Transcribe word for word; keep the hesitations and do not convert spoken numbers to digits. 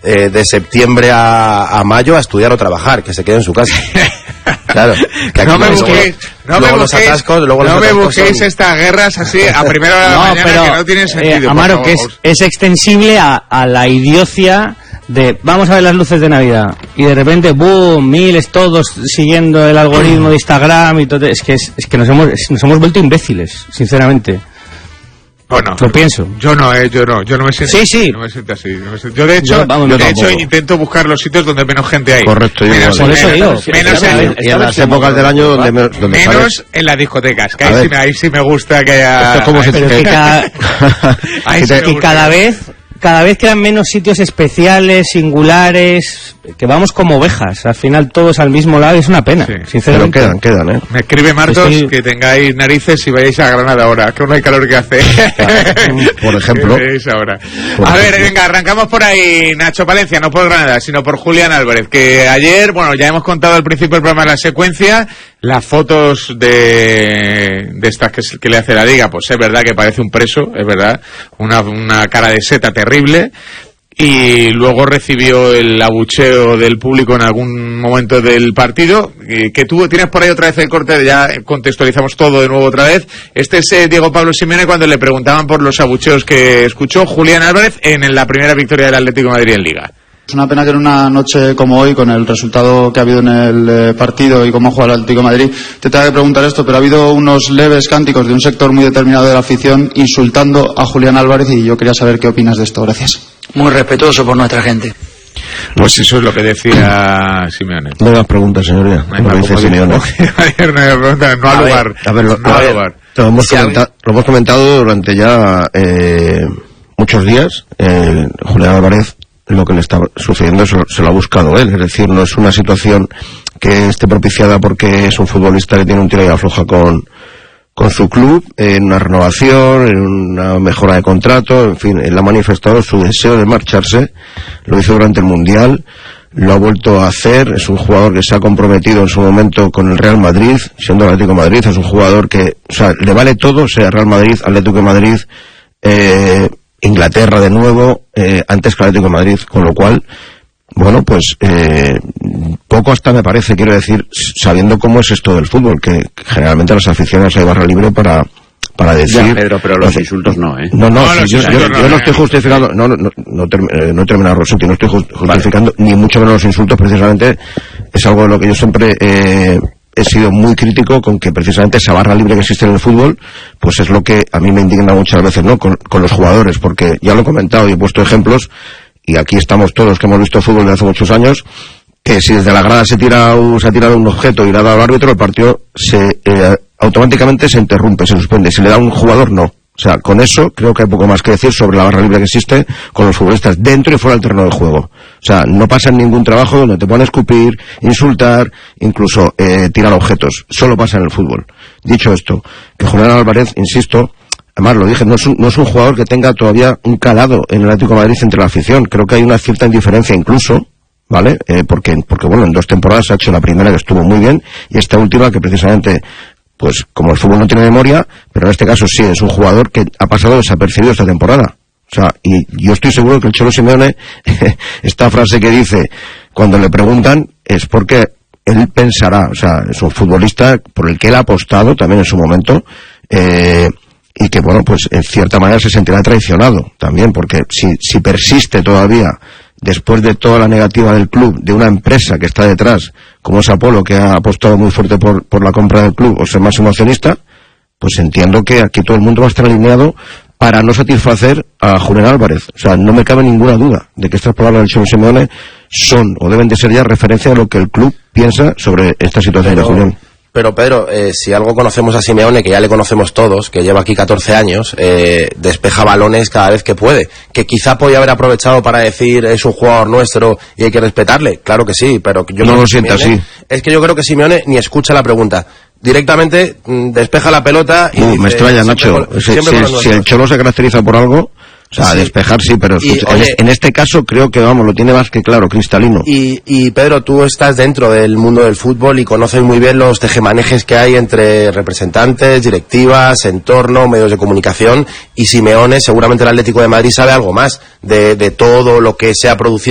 eh, de septiembre a, a mayo a estudiar o trabajar, que se quede en su casa. Claro, que aquí no me busquéis, no me busquéis, atascos, luego no los me busquéis son... estas guerras así a primera hora de la no, mañana, pero, que no tienen sentido. Eh, Amaro, que es, es extensible a, a la idiocia de vamos a ver las luces de Navidad y de repente boom, miles todos siguiendo el algoritmo de Instagram y todo. Es que es, es que nos hemos nos hemos vuelto imbéciles, sinceramente. Bueno, lo pienso. Yo no, eh, yo no, yo no me siento. Sí, sí. No me siento así. No me siento, yo de hecho, yo, vamos, de yo hecho intento buscar los sitios donde menos gente hay. Correcto, yo menos, por eso digo. Menos, menos en, en, y en las épocas del año donde, donde menos sabes... en las discotecas, que ahí sí, me, ahí sí me gusta que haya. Esto es como ahí, se pero que cada, ahí sí que cada vez cada vez quedan menos sitios especiales, singulares, que vamos como ovejas, al final todos al mismo lado, es una pena, sí, sinceramente. Pero quedan, quedan, ¿eh? Me escribe Martos Estoy... que tengáis narices y vayáis a Granada ahora, que no hay calor que hace. Por ejemplo. Ahora. Por a ejemplo. ver, venga, arrancamos por ahí, Nacho Palencia, no por Granada, sino por Julián Álvarez, que ayer, bueno, ya hemos contado al principio del programa la secuencia, las fotos de, de estas que, que le hace la Liga, pues es verdad que parece un preso, es verdad, una, una cara de seta terrible. Y luego recibió el abucheo del público en algún momento del partido, que, que tú tienes por ahí otra vez el corte, ya contextualizamos todo de nuevo otra vez. Este es eh, Diego Pablo Simeone cuando le preguntaban por los abucheos que escuchó Julián Álvarez en, en la primera victoria del Atlético de Madrid en Liga. Es una pena que en una noche como hoy, con el resultado que ha habido en el eh, partido y cómo ha jugado el Atlético de Madrid, te tenga que preguntar esto, pero ha habido unos leves cánticos de un sector muy determinado de la afición insultando a Julián Álvarez y yo quería saber qué opinas de esto. Gracias. Muy respetuoso por nuestra gente. Pues eso es lo que decía Simeone. No hay más preguntas, señoría. No hay más Simeone. Ayer no hay preguntas, no al lugar. A ver, lo, no al lugar. Lo hemos, si comenta, lo hemos comentado durante ya eh, muchos días. Eh, Julián Álvarez, lo que le está sucediendo se lo, se lo ha buscado él. Es decir, no es una situación que esté propiciada porque es un futbolista que tiene un tiro y afloja con... con su club, en una renovación, en una mejora de contrato, en fin, él ha manifestado su deseo de marcharse, lo hizo durante el Mundial, lo ha vuelto a hacer, es un jugador que se ha comprometido en su momento con el Real Madrid, siendo el Atlético de Madrid, es un jugador que, o sea, le vale todo, sea Real Madrid, Atlético de Madrid, eh, Inglaterra de nuevo, eh, antes que Atlético de Madrid, con lo cual, bueno, pues eh, poco hasta me parece, quiero decir, sabiendo cómo es esto del fútbol, que, que generalmente las aficiones hay barra libre para para decir... Ya, Pedro, pero los insultos no, ¿eh? No, no, no si yo, yo, yo, yo no estoy justificando, no, no, no, no, term, eh, no he terminado, Rossetti, no estoy justificando, vale, ni mucho menos los insultos, precisamente, es algo de lo que yo siempre eh, he sido muy crítico con que precisamente esa barra libre que existe en el fútbol, pues es lo que a mí me indigna muchas veces, ¿no?, con, con los jugadores, porque ya lo he comentado y he puesto ejemplos, y aquí estamos todos que hemos visto fútbol desde hace muchos años, que si desde la grada se tira un, se ha tirado un objeto y le ha dado al árbitro, el partido se eh, automáticamente se interrumpe, se suspende. Si le da a un jugador, no. O sea, con eso creo que hay poco más que decir sobre la barra libre que existe con los futbolistas dentro y fuera del terreno de juego. O sea, no pasa en ningún trabajo donde te puedan escupir, insultar, incluso eh, tirar objetos. Solo pasa en el fútbol. Dicho esto, que Julián Álvarez, insisto, además lo dije, no es, un, no es un jugador que tenga todavía un calado en el Atlético de Madrid entre la afición. Creo que hay una cierta indiferencia incluso, ¿vale? Eh, porque, porque bueno, en dos temporadas se ha hecho la primera que estuvo muy bien y esta última que precisamente, pues como el fútbol no tiene memoria, pero en este caso sí, es un jugador que ha pasado desapercibido esta temporada. O sea, y yo estoy seguro que el Cholo Simeone, esta frase que dice cuando le preguntan, es porque él pensará, o sea, es un futbolista por el que él ha apostado también en su momento, eh, y que, bueno, pues en cierta manera se sentirá traicionado también, porque si, si persiste todavía, después de toda la negativa del club, de una empresa que está detrás, como es Apolo, que ha apostado muy fuerte por, por la compra del club, o ser más emocionista, pues entiendo que aquí todo el mundo va a estar alineado para no satisfacer a Julián Álvarez. O sea, no me cabe ninguna duda de que estas palabras del Cholo Simeone son, o deben de ser ya referencia a lo que el club piensa sobre esta situación Pero... de Julián. Pero Pedro, eh, si algo conocemos a Simeone, que ya le conocemos todos, que lleva aquí catorce años, eh, despeja balones cada vez que puede. Que quizá podía haber aprovechado para decir es un jugador nuestro y hay que respetarle. Claro que sí, pero yo no lo sienta así. Es que yo creo que Simeone ni escucha la pregunta. Directamente mmm, despeja la pelota y... Uh, dice, eh, me extraña, Nacho. Con, si, si, si el Cholo se caracteriza por algo... O sea, sí. despejar sí, pero escucha, y, oye, en, en este caso creo que, vamos, lo tiene más que claro, cristalino. Y, y Pedro, tú estás dentro del mundo del fútbol y conoces muy bien los tejemanejes que hay entre representantes, directivas, entorno, medios de comunicación, y Simeone, seguramente el Atlético de Madrid sabe algo más de, de todo lo que se ha producido